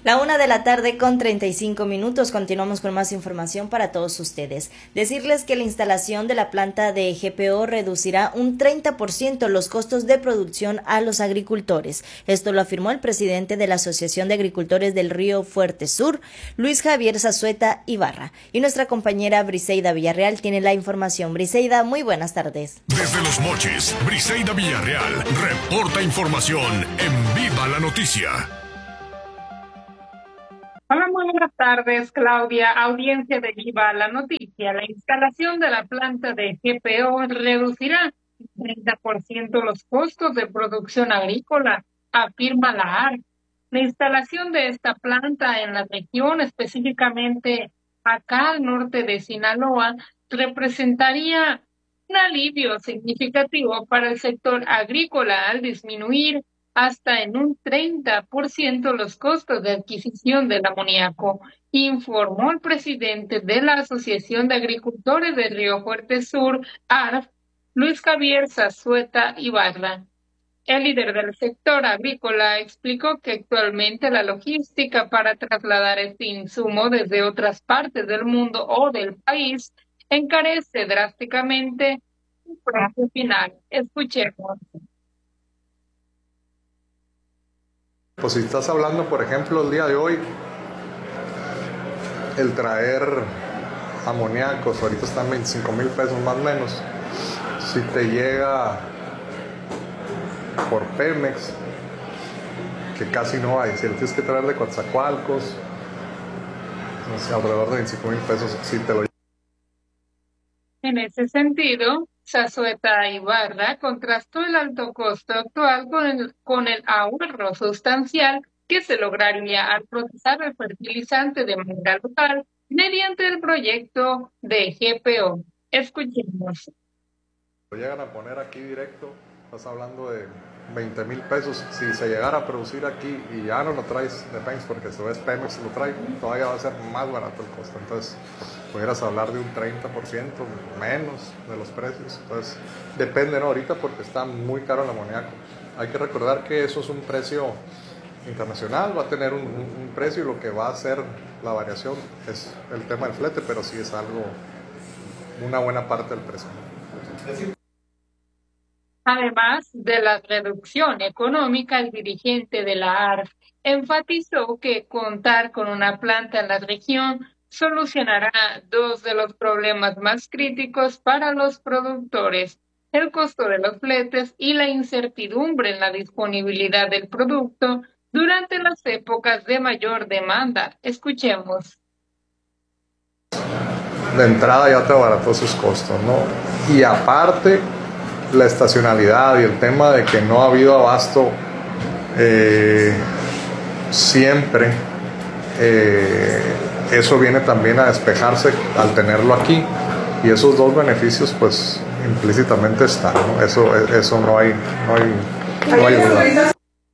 1:00 con 35 minutos. Continuamos con más información para todos ustedes. Decirles que la instalación de la planta de GPO reducirá un 30% los costos de producción a los agricultores. Esto lo afirmó el presidente de la Asociación de Agricultores del Río Fuerte Sur, Luis Javier Zazueta Ibarra. Y nuestra compañera Briseida Villarreal tiene la información. Briseida, muy buenas tardes. Desde Los Mochis, Briseida Villarreal reporta información en Viva la Noticia. Hola, muy buenas tardes, Claudia. Audiencia de Viva la Noticia. La instalación de la planta de GPO reducirá 30% los costos de producción agrícola, afirma la ARC. La instalación de esta planta en la región, específicamente acá al norte de Sinaloa, representaría un alivio significativo para el sector agrícola al disminuir hasta en un 30% los costos de adquisición del amoníaco, informó el presidente de la Asociación de Agricultores de Río Fuerte Sur, ARF, Luis Javier Zazueta Ibarra. El líder del sector agrícola explicó que actualmente la logística para trasladar este insumo desde otras partes del mundo o del país encarece drásticamente el precio final. Escuchemos. Pues si estás hablando, por ejemplo, el día de hoy, el traer amoníacos, ahorita están 25,000 pesos más o menos. Si te llega por Pemex, que casi no hay, si lo tienes que traer de Coatzacoalcos, no sé, alrededor de 25,000 pesos, si te lo. En ese sentido, Zazueta Ibarra contrastó el alto costo actual con el ahorro sustancial que se lograría al procesar el fertilizante de manera local mediante el proyecto de GPO. Escuchemos. Lo llegan a poner aquí directo, estás hablando de 20,000 pesos. Si se llegara a producir aquí y ya no lo traes de Pemex, porque si ves Pemex lo trae, todavía va a ser más barato el costo. Entonces, pudieras hablar de un 30% menos de los precios. Entonces, depende, ¿no? Ahorita porque está muy caro el amoníaco. Hay que recordar que eso es un precio internacional, va a tener un precio, y lo que va a hacer la variación es el tema del flete, pero sí es algo, una buena parte del precio. Además de la reducción económica, el dirigente de la ARF enfatizó que contar con una planta en la región solucionará dos de los problemas más críticos para los productores: el costo de los fletes y la incertidumbre en la disponibilidad del producto durante las épocas de mayor demanda. Escuchemos. De entrada ya te abarató sus costos, ¿no? Y aparte, la estacionalidad y el tema de que no ha habido abasto siempre, eso viene también a despejarse al tenerlo aquí, y esos dos beneficios pues implícitamente están, ¿no? Eso no hay duda.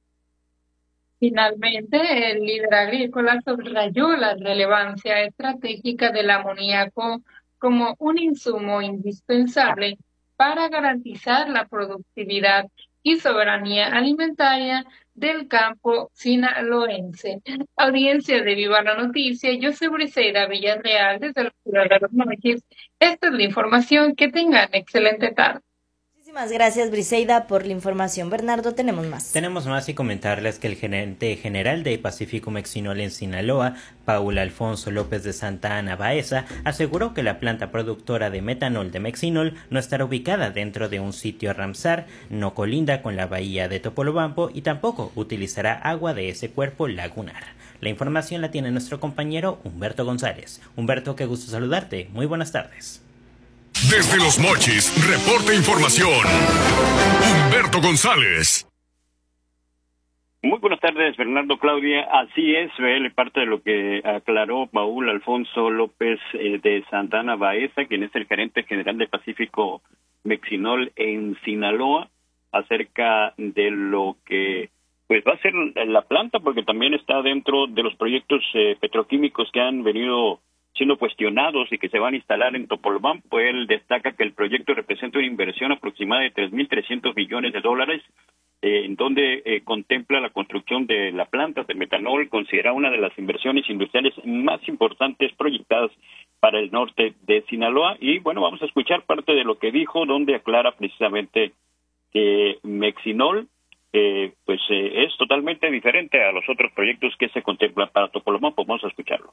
Finalmente, el líder agrícola subrayó la relevancia estratégica del amoníaco como un insumo indispensable para garantizar la productividad y soberanía alimentaria del campo sinaloense. Audiencia de Viva la Noticia, yo soy Briseida Villarreal desde la ciudad de Los Mochis. Esta es la información. Que tengan excelente tarde. Muchísimas gracias, Briseida, por la información. Bernardo, tenemos más. Tenemos más, y comentarles que el gerente general de Pacífico Mexinol en Sinaloa, Paul Alfonso López de Santa Ana Baeza, aseguró que la planta productora de metanol de Mexinol no estará ubicada dentro de un sitio Ramsar, no colinda con la bahía de Topolobampo y tampoco utilizará agua de ese cuerpo lagunar. La información la tiene nuestro compañero Humberto González. Humberto, qué gusto saludarte. Muy buenas tardes. Desde Los Mochis, reporta información Humberto González. Muy buenas tardes, Bernardo, Claudia. Así es, parte de lo que aclaró Paul Alfonso López de Santa Ana Baeza, quien es el gerente general de Pacífico Mexinol en Sinaloa, acerca de lo que pues va a ser la planta, porque también está dentro de los proyectos petroquímicos que han venido siendo cuestionados y que se van a instalar en Topolobampo. Él destaca que el proyecto representa una inversión aproximada de $3,300 millones en donde contempla la construcción de la planta de metanol, considera una de las inversiones industriales más importantes proyectadas para el norte de Sinaloa. Y bueno, vamos a escuchar parte de lo que dijo, donde aclara precisamente que Mexinol es totalmente diferente a los otros proyectos que se contemplan para Topolobampo. Vamos a escucharlo.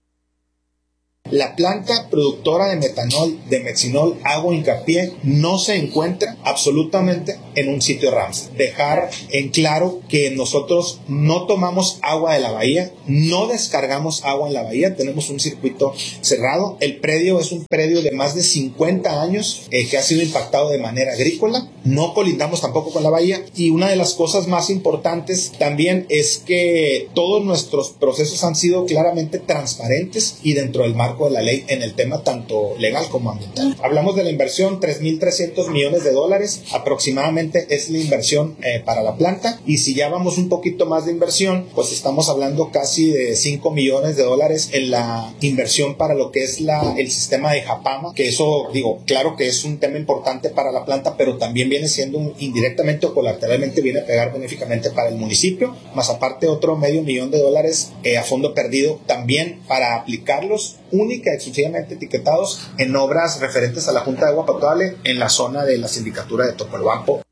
La planta productora de metanol de Mexinol, hago hincapié, no se encuentra absolutamente en un sitio Ramsar. Dejar en claro que nosotros no tomamos agua de la bahía, no descargamos agua en la bahía, tenemos un circuito cerrado. El predio es un predio de más de 50 años que ha sido impactado de manera agrícola, no colindamos tampoco con la bahía, y una de las cosas más importantes también es que todos nuestros procesos han sido claramente transparentes y dentro del marco de la ley en el tema tanto legal como ambiental. Hablamos de la inversión, $3,300 millones aproximadamente es la inversión para la planta, y si ya vamos un poquito más de inversión, pues estamos hablando casi de $5 millones en la inversión para lo que es el sistema de Japama, que eso, claro que es un tema importante para la planta, pero también viene siendo indirectamente o colateralmente viene a pegar benéficamente para el municipio, más aparte otro $500,000 a fondo perdido también para aplicarlos única y exclusivamente etiquetados en obras referentes a la Junta de Agua Potable en la zona de la sindicatura de Topolobampo.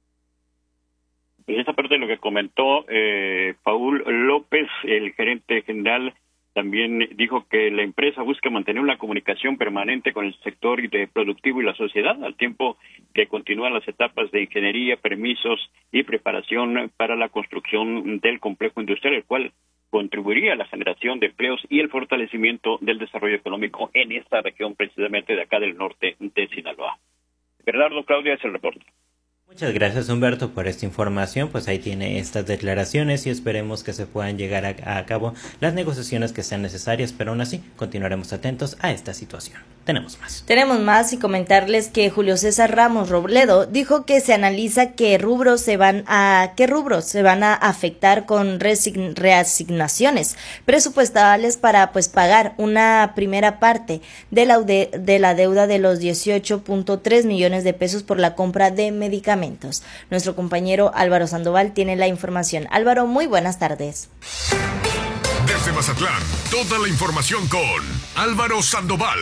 En esta parte de lo que comentó Paul López, el gerente general, también dijo que la empresa busca mantener una comunicación permanente con el sector productivo y la sociedad, al tiempo que continúan las etapas de ingeniería, permisos y preparación para la construcción del complejo industrial, el cual contribuiría a la generación de empleos y el fortalecimiento del desarrollo económico en esta región, precisamente de acá del norte de Sinaloa. Bernardo, Claudia, es el reporte. Muchas gracias, Humberto, por esta información. Pues ahí tiene estas declaraciones y esperemos que se puedan llegar a cabo las negociaciones que sean necesarias, pero aún así continuaremos atentos a esta situación. Tenemos más y comentarles que Julio César Ramos Robledo dijo que se analiza qué rubros se van a afectar con reasignaciones presupuestales para pagar una primera parte de la deuda de los 18.3 millones de pesos por la compra de medicamentos. Nuestro compañero Álvaro Sandoval tiene la información. Álvaro, muy buenas tardes. Desde Mazatlán, toda la información con Álvaro Sandoval.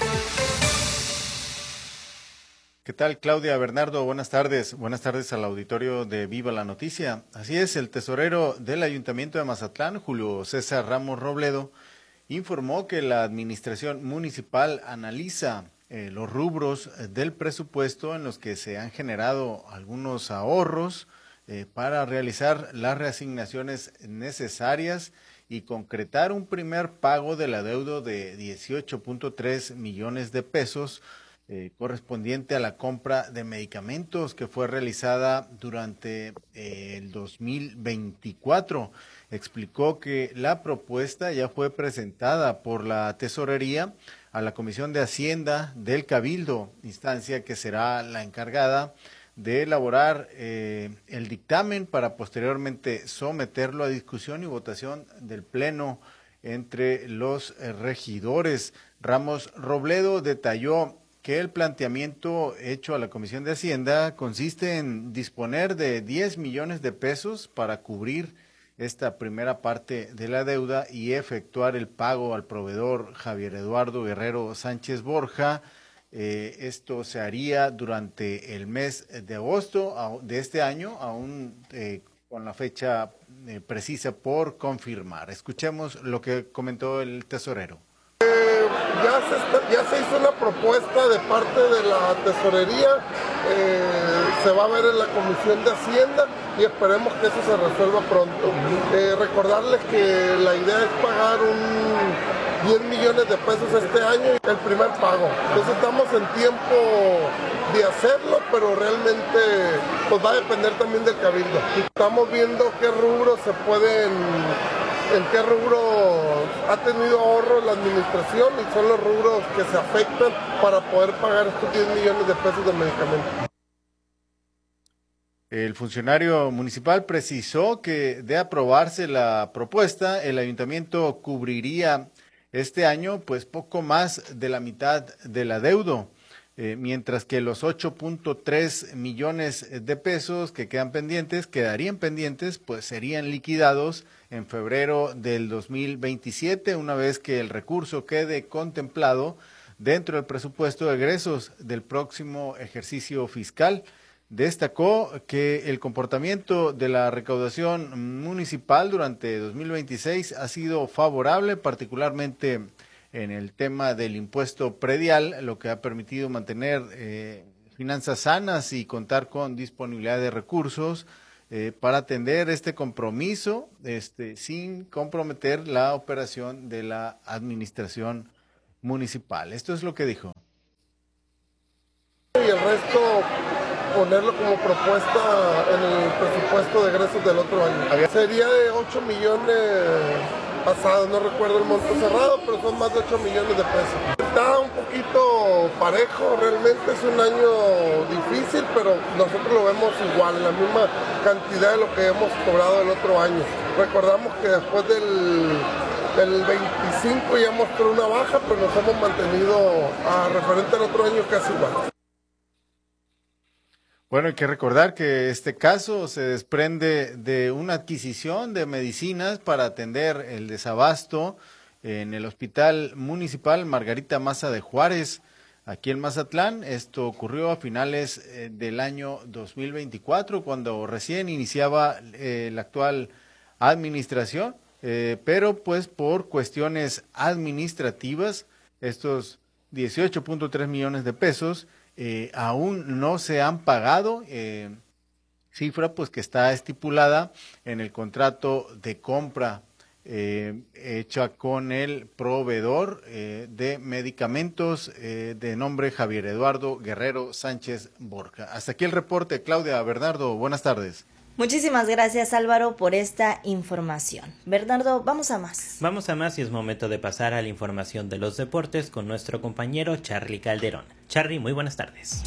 ¿Qué tal, Claudia, Bernardo? Buenas tardes. Buenas tardes al auditorio de Viva la Noticia. Así es, el tesorero del Ayuntamiento de Mazatlán, Julio César Ramos Robledo, informó que la administración municipal analiza los rubros del presupuesto en los que se han generado algunos ahorros para realizar las reasignaciones necesarias y concretar un primer pago de la deuda de 18.3 millones de pesos correspondiente a la compra de medicamentos que fue realizada durante el 2024. Explicó que la propuesta ya fue presentada por la Tesorería a la Comisión de Hacienda del Cabildo, instancia que será la encargada de elaborar el dictamen para posteriormente someterlo a discusión y votación del Pleno entre los regidores. Ramos Robledo detalló que el planteamiento hecho a la Comisión de Hacienda consiste en disponer de 10 millones de pesos para cubrir esta primera parte de la deuda y efectuar el pago al proveedor Javier Eduardo Guerrero Sánchez Borja. Esto se haría durante el mes de agosto de este año, aún con la fecha precisa por confirmar. Escuchemos lo que comentó el tesorero. Ya se hizo una propuesta de parte de la tesorería, se va a ver en la Comisión de Hacienda y esperemos que eso se resuelva pronto. Recordarles que la idea es pagar 10 millones de pesos este año, el primer pago. Entonces estamos en tiempo de hacerlo, pero realmente pues va a depender también del Cabildo. Estamos viendo qué rubros en qué rubro ha tenido ahorros la administración y son los rubros que se afectan para poder pagar estos 10 millones de pesos de medicamentos. El funcionario municipal precisó que de aprobarse la propuesta, el ayuntamiento cubriría este año pues poco más de la mitad del adeudo. mientras que los 8.3 millones de pesos que quedarían pendientes, pues serían liquidados en febrero del 2027, una vez que el recurso quede contemplado dentro del presupuesto de egresos del próximo ejercicio fiscal. Destacó que el comportamiento de la recaudación municipal durante 2026 ha sido favorable, particularmente en el tema del impuesto predial, lo que ha permitido mantener finanzas sanas y contar con disponibilidad de recursos para atender este compromiso, sin comprometer la operación de la administración municipal. Esto es lo que dijo. Y el resto ponerlo como propuesta en el presupuesto de egresos del otro año. Sería de 8 millones pasados, no recuerdo el monto cerrado, pero son más de 8 millones de pesos. Está un poquito parejo, realmente es un año difícil, pero nosotros lo vemos igual, la misma cantidad de lo que hemos cobrado el otro año. Recordamos que después del 25 ya mostró una baja, pero nos hemos mantenido referente al otro año casi igual. Bueno, hay que recordar que este caso se desprende de una adquisición de medicinas para atender el desabasto en el Hospital Municipal Margarita Maza de Juárez, aquí en Mazatlán. Esto ocurrió a finales del año 2024, cuando recién iniciaba la actual administración, pero pues por cuestiones administrativas, estos 18.3 millones de pesos aún no se han pagado, cifra pues que está estipulada en el contrato de compra hecha con el proveedor de medicamentos de nombre Javier Eduardo Guerrero Sánchez Borja. Hasta aquí el reporte. Claudia, Bernardo, buenas tardes. Muchísimas gracias, Álvaro, por esta información. Bernardo, vamos a más. Vamos a más y es momento de pasar a la información de los deportes con nuestro compañero Charly Calderón. Charly, muy buenas tardes.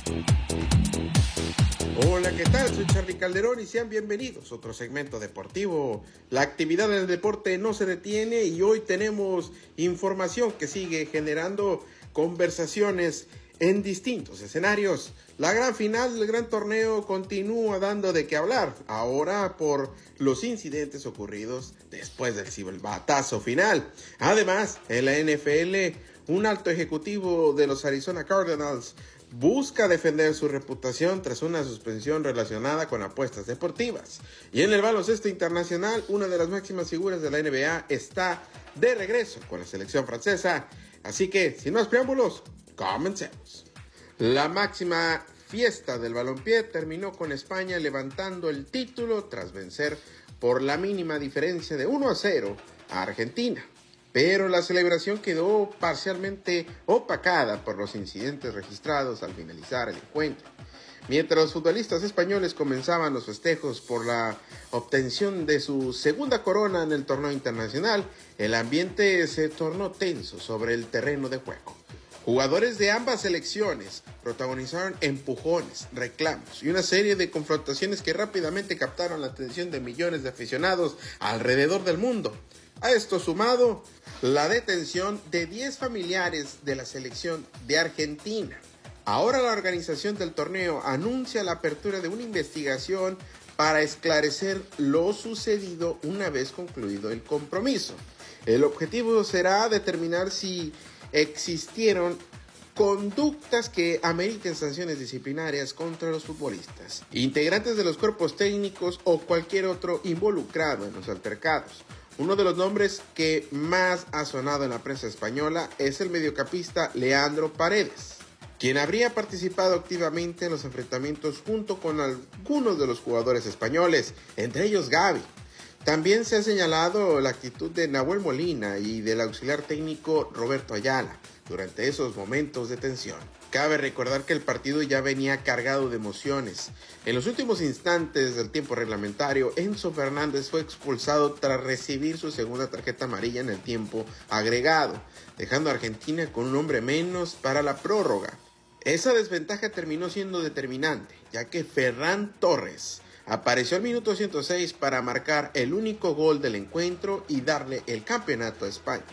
Hola, ¿qué tal? Soy Charly Calderón y sean bienvenidos a otro segmento deportivo. La actividad del deporte no se detiene y hoy tenemos información que sigue generando conversaciones en distintos escenarios. La gran final del gran torneo continúa dando de qué hablar, ahora por los incidentes ocurridos después del silbatazo final. Además, en la NFL, un alto ejecutivo de los Arizona Cardinals busca defender su reputación tras una suspensión relacionada con apuestas deportivas. Y en el baloncesto internacional, una de las máximas figuras de la NBA está de regreso con la selección francesa. Así que, sin más preámbulos, comencemos. La máxima fiesta del balompié terminó con España levantando el título tras vencer por la mínima diferencia de 1-0 a Argentina. Pero la celebración quedó parcialmente opacada por los incidentes registrados al finalizar el encuentro. Mientras los futbolistas españoles comenzaban los festejos por la obtención de su segunda corona en el torneo internacional, el ambiente se tornó tenso sobre el terreno de juego. Jugadores de ambas selecciones protagonizaron empujones, reclamos y una serie de confrontaciones que rápidamente captaron la atención de millones de aficionados alrededor del mundo. A esto sumado, la detención de 10 familiares de la selección de Argentina. Ahora la organización del torneo anuncia la apertura de una investigación para esclarecer lo sucedido una vez concluido el compromiso. El objetivo será determinar si existieron conductas que ameriten sanciones disciplinarias contra los futbolistas, integrantes de los cuerpos técnicos o cualquier otro involucrado en los altercados. Uno de los nombres que más ha sonado en la prensa española es el mediocampista Leandro Paredes, quien habría participado activamente en los enfrentamientos junto con algunos de los jugadores españoles, entre ellos Gavi. También se ha señalado la actitud de Nahuel Molina y del auxiliar técnico Roberto Ayala durante esos momentos de tensión. Cabe recordar que el partido ya venía cargado de emociones. En los últimos instantes del tiempo reglamentario, Enzo Fernández fue expulsado tras recibir su segunda tarjeta amarilla en el tiempo agregado, dejando a Argentina con un hombre menos para la prórroga. Esa desventaja terminó siendo determinante, ya que Ferran Torres apareció al minuto 106 para marcar el único gol del encuentro y darle el campeonato a España.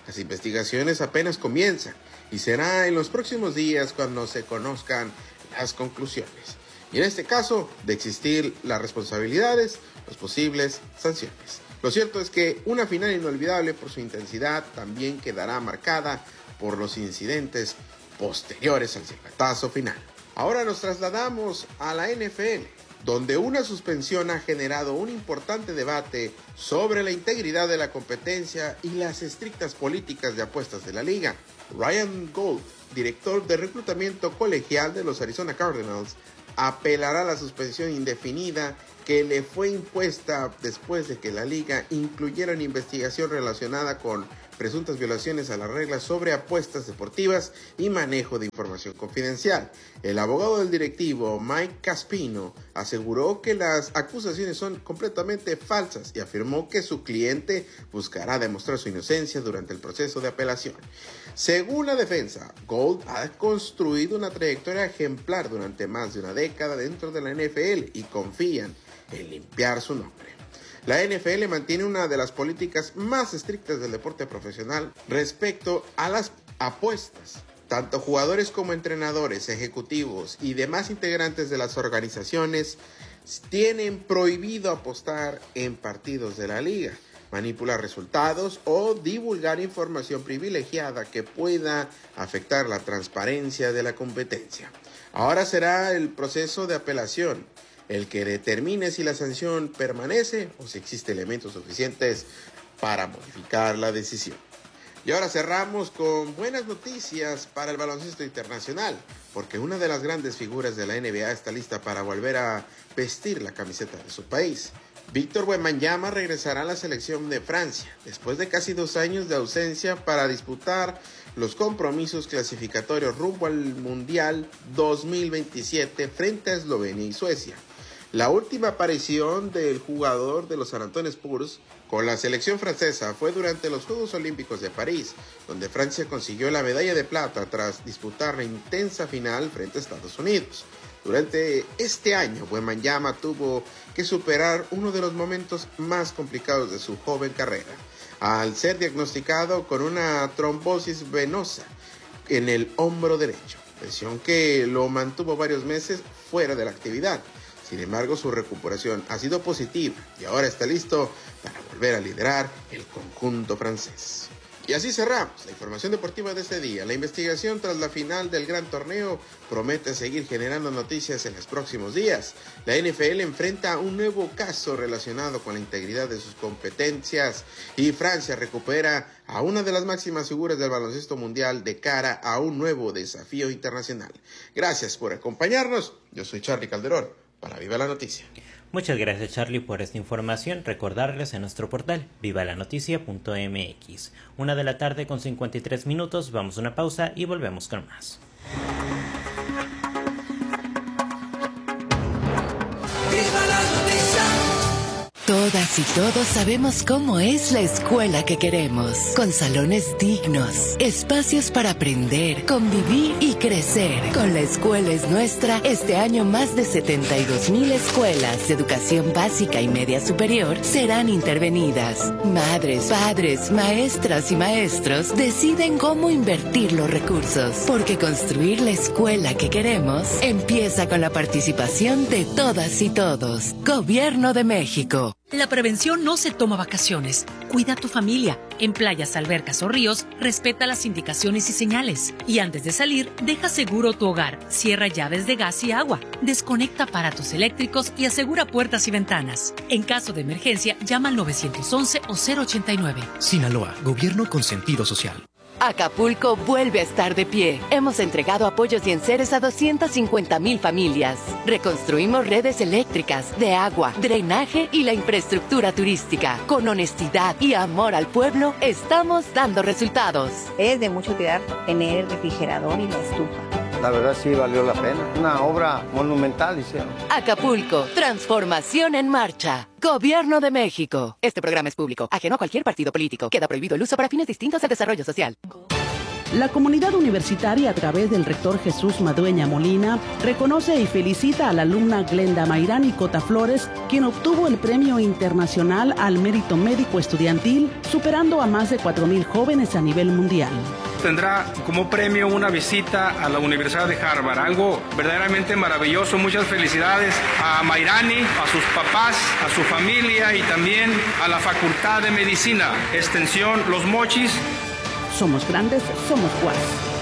Las investigaciones apenas comienzan y será en los próximos días cuando se conozcan las conclusiones. Y en este caso, de existir las responsabilidades, las posibles sanciones. Lo cierto es que una final inolvidable por su intensidad también quedará marcada por los incidentes posteriores al silbatazo final. Ahora nos trasladamos a la NFL, donde una suspensión ha generado un importante debate sobre la integridad de la competencia y las estrictas políticas de apuestas de la liga. Ryan Gold, director de reclutamiento colegial de los Arizona Cardinals, apelará a la suspensión indefinida que le fue impuesta después de que la liga incluyera una investigación relacionada con presuntas violaciones a las reglas sobre apuestas deportivas y manejo de información confidencial. El abogado del directivo, Mike Caspino, aseguró que las acusaciones son completamente falsas y afirmó que su cliente buscará demostrar su inocencia durante el proceso de apelación. Según la defensa, Gold ha construido una trayectoria ejemplar durante más de una década dentro de la NFL y confían en limpiar su nombre. La NFL mantiene una de las políticas más estrictas del deporte profesional respecto a las apuestas. Tanto jugadores como entrenadores, ejecutivos y demás integrantes de las organizaciones tienen prohibido apostar en partidos de la liga, manipular resultados o divulgar información privilegiada que pueda afectar la transparencia de la competencia. Ahora será el proceso de apelación el que determine si la sanción permanece o si existen elementos suficientes para modificar la decisión. Y ahora cerramos con buenas noticias para el baloncesto internacional, porque una de las grandes figuras de la NBA está lista para volver a vestir la camiseta de su país. Víctor Wembanyama regresará a la selección de Francia, después de casi 2 años de ausencia para disputar los compromisos clasificatorios rumbo al Mundial 2027 frente a Eslovenia y Suecia. La última aparición del jugador de los San Antonio Spurs con la selección francesa fue durante los Juegos Olímpicos de París, donde Francia consiguió la medalla de plata tras disputar la intensa final frente a Estados Unidos. Durante este año, Wembanyama tuvo que superar uno de los momentos más complicados de su joven carrera, al ser diagnosticado con una trombosis venosa en el hombro derecho, lesión que lo mantuvo varios meses fuera de la actividad. Sin embargo, su recuperación ha sido positiva y ahora está listo para volver a liderar el conjunto francés. Y así cerramos la información deportiva de este día. La investigación tras la final del gran torneo promete seguir generando noticias en los próximos días. La NFL enfrenta un nuevo caso relacionado con la integridad de sus competencias y Francia recupera a una de las máximas figuras del baloncesto mundial de cara a un nuevo desafío internacional. Gracias por acompañarnos. Yo soy Charly Calderón para Viva la Noticia. Muchas gracias, Charly, por esta información. Recordarles en nuestro portal vivalanoticia.mx. 1:00 con 53 minutos. Vamos a una pausa y volvemos con más. ¡Viva la noticia! Todas y todos sabemos cómo es la escuela que queremos, con salones dignos, espacios para aprender, convivir y crecer. Con La Escuela es Nuestra, este año más de 72,000 escuelas de educación básica y media superior serán intervenidas. Madres, padres, maestras y maestros deciden cómo invertir los recursos, porque construir la escuela que queremos empieza con la participación de todas y todos. Gobierno de México. La prevención no se toma vacaciones. Cuida a tu familia. En playas, albercas o ríos, respeta las indicaciones y señales. Y antes de salir, deja seguro tu hogar. Cierra llaves de gas y agua. Desconecta aparatos eléctricos y asegura puertas y ventanas. En caso de emergencia, llama al 911 o 089. Sinaloa, gobierno con sentido social. Acapulco vuelve a estar de pie. Hemos entregado apoyos y enseres a 250,000 familias. Reconstruimos redes eléctricas, de agua, drenaje y la infraestructura turística. Con honestidad y amor al pueblo, estamos dando resultados. Es de mucha utilidad tener el refrigerador y la estufa. La verdad sí valió la pena. Una obra monumental hicieron. Acapulco, transformación en marcha. Gobierno de México. Este programa es público, ajeno a cualquier partido político. Queda prohibido el uso para fines distintos al desarrollo social. La comunidad universitaria, a través del rector Jesús Madueña Molina, reconoce y felicita a la alumna Glenda Mayrani Cota Flores, quien obtuvo el Premio Internacional al Mérito Médico Estudiantil, superando a más de 4,000 jóvenes a nivel mundial. Tendrá como premio una visita a la Universidad de Harvard, algo verdaderamente maravilloso. Muchas felicidades a Mayrani, a sus papás, a su familia y también a la Facultad de Medicina, Extensión Los Mochis. Somos grandes, somos UAS.